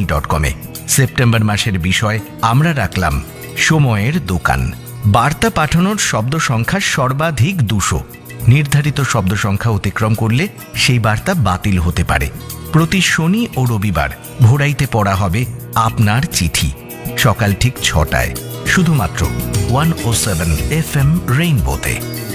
gmail.com September মাসের বিষয় আমরা রাখলাম সময়ের দোকান। বার্তা পাঠানোর শব্দ সংখ্যা সর্বাধিক 200। নির্ধারিত শব্দ সংখ্যা অতিক্রম করলে সেই বার্তা বাতিল হতে পারে। প্রতি শনি ও রবিবার ভোরাইতে পড়া হবে আপনার চিঠি, সকাল ঠিক 6টায়, শুধুমাত্র 107 FM রেইনবোতে।